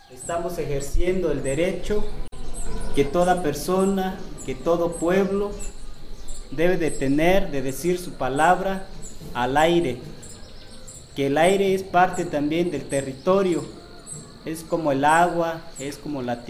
Estamos ejerciendo el derecho que toda persona, que todo pueblo debe de tener, de decir su palabra al aire, que el aire es parte también del territorio, es como el agua, es como la tierra.